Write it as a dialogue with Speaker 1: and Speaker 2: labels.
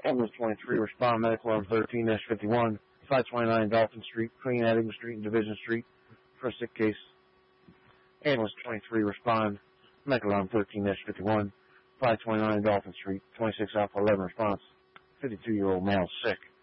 Speaker 1: Ambulance 23, respond medical arm 13-51, 529 Dolphin Street, Queen Adams Street, and Division Street for a sick case. Ambulance 23, respond medical arm 13-51, 529 Dolphin Street, 26 Alpha 11 response, 52-year-old male sick.